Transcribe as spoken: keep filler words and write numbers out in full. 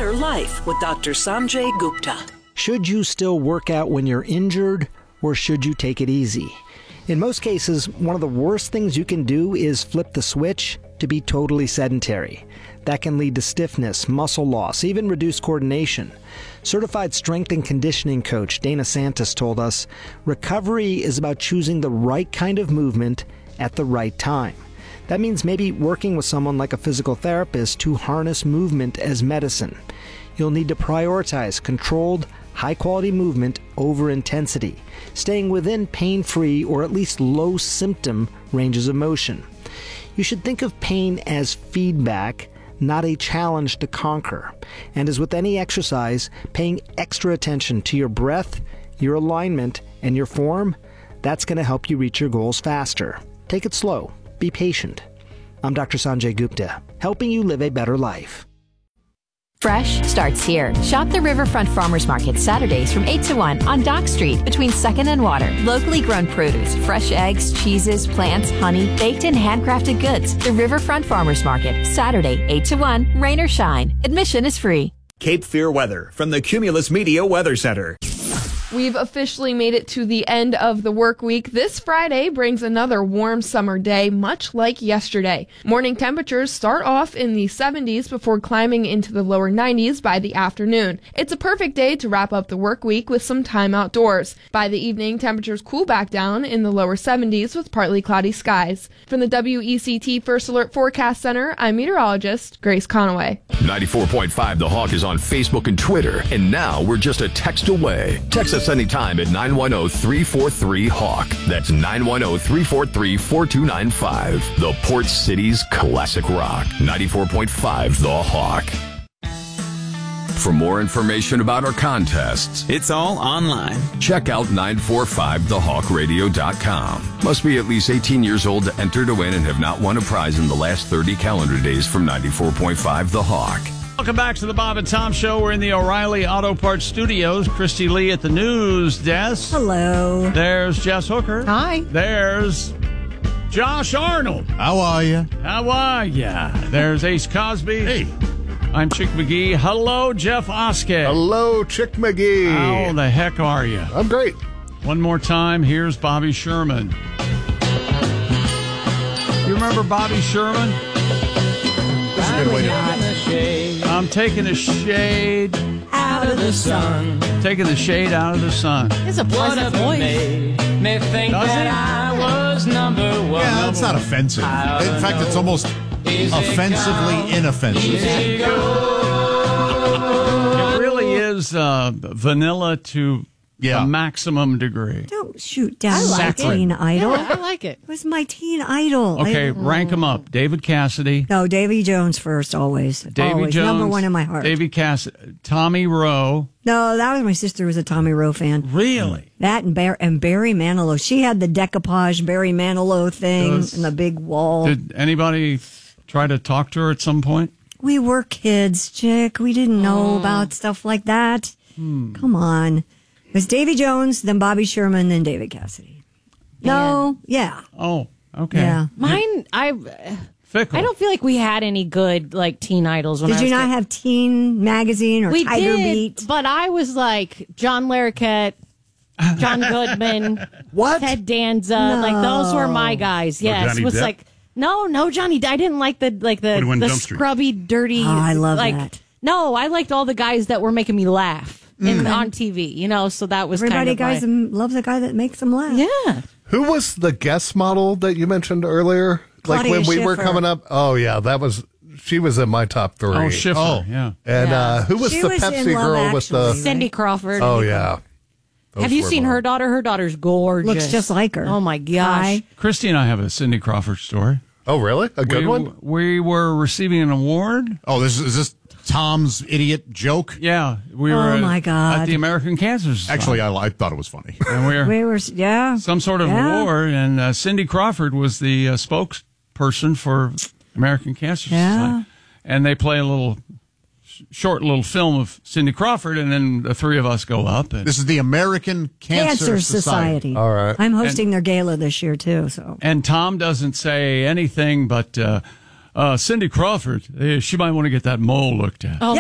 better life with Doctor Sanjay Gupta. Should you still work out when you're injured, or should you take it easy? In most cases, one of the worst things you can do is flip the switch to be totally sedentary. That can lead to stiffness, muscle loss, even reduced coordination. Certified strength and conditioning coach Dana Santos told us, recovery is about choosing the right kind of movement at the right time. That means maybe working with someone like a physical therapist to harness movement as medicine. You'll need to prioritize controlled, high-quality movement over intensity, staying within pain-free or at least low-symptom ranges of motion. You should think of pain as feedback, not a challenge to conquer. And as with any exercise, paying extra attention to your breath, your alignment, and your form, that's going to help you reach your goals faster. Take it slow. Be patient. I'm Doctor Sanjay Gupta, helping you live a better life. Fresh starts here. Shop the Riverfront Farmers Market Saturdays from eight to one on Dock Street between second and Water. Locally grown produce, fresh eggs, cheeses, plants, honey, baked and handcrafted goods. The Riverfront Farmers Market, Saturday, eight to one, rain or shine. Admission is free. Cape Fear weather from the Cumulus Media Weather Center. We've officially made it to the end of the work week. This Friday brings another warm summer day, much like yesterday. Morning temperatures start off in the seventies before climbing into the lower nineties by the afternoon. It's a perfect day to wrap up the work week with some time outdoors. By the evening, temperatures cool back down in the lower seventies with partly cloudy skies. From the W E C T First Alert Forecast Center, I'm meteorologist Grace Conaway. ninety-four point five The Hawk is on Facebook and Twitter, and now we're just a text away. Text us anytime at nine one zero, three four three, HAWK. That's nine one zero, three four three, four two nine five. The Port City's classic rock. ninety-four point five The Hawk. For more information about our contests, It's all online. check out nine four five the hawk radio dot com. Must be at least eighteen years old to enter to win and have not won a prize in the last thirty calendar days from ninety-four point five The Hawk. Welcome back to the Bob and Tom Show. We're in the O'Reilly Auto Parts Studios. Christy Lee at the news desk. Hello. There's Jess Hooker. Hi. There's Josh Arnold. How are you? How are ya? There's Ace Cosby. Hey. I'm Chick McGee. Hello, Jeff Oskey. Hello, Chick McGee. How the heck are you? I'm great. One more time, here's Bobby Sherman. You remember Bobby Sherman? This is a good way to... I'm taking the shade Out of the sun. taking the shade out of the sun. It's a pleasant voice. Me think Does that it? I was number one. Yeah, that's not offensive. In fact, it's almost offensively inoffensive. It really is uh, vanilla to Yeah. a maximum degree. Don't shoot down I my like it. teen idol. I like it. It was my teen idol. Okay, I- rank them up. David Cassidy. No, Davy Jones first, always. Davy always. Jones. Number one in my heart. Davy Cassidy. Tommy Rowe. No, that was my sister was a Tommy Rowe fan. Really? That and, Bar- and Barry Manilow. She had the decoupage Barry Manilow thing Does- and the big wall. Did anybody try to talk to her at some point? We were kids, Chick. We didn't know about stuff like that. Hmm. Come on. It was Davy Jones, then Bobby Sherman, then David Cassidy. No, yeah. Oh, okay. Yeah. Mine, I Fickle. I don't feel like we had any good like teen idols. When Did I you was not kid. have Teen Magazine or We Tiger did, Beat? but I was like John Larroquette, John Goodman, What? Ted Danza. Like those were my guys. Yes, Johnny was Depp? like no, no Johnny. I didn't like the like the What, the Jump Street? scrubby, dirty. Oh, I love like, that. No, I liked all the guys that were making me laugh in, on T V. You know, so that was Everybody kind of guys my, loves the guy that makes them laugh. yeah. Who was the guest model that you mentioned earlier? Claudia like when we were Schiffer. coming up? Oh, yeah, that was, she was in my top three. Oh, Schiffer. Oh. Yeah. And Yeah. uh, who was She the was in Pepsi Love girl with the. Actually. Cindy Crawford. Oh, yeah. Those Have you were seen mine. her daughter? Her daughter's gorgeous. Looks just like her. Oh my gosh. Hi. Christy and I have a Cindy Crawford story. Oh, really? A good we, one? We were receiving an award. Oh, this is this Tom's idiot joke? Yeah, we Oh, were my at, God. at the American Cancer Society. Actually, I, I thought it was funny. and we were We were, yeah. some sort of Yeah. award, and uh, Cindy Crawford was the uh, spokesperson for American Cancer Yeah. Society. And they play a little sh- short little film of Cindy Crawford, and then the three of us go up. And, This is the American Cancer, Cancer Society. All right. I'm hosting their gala this year, too. So and Tom doesn't say anything, but uh, uh, Cindy Crawford, eh, she might want to get that mole looked at. Oh